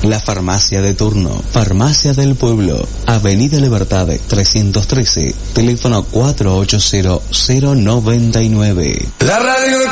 La farmacia de turno, Farmacia del Pueblo, Avenida Libertad 313, teléfono 480-099. La radio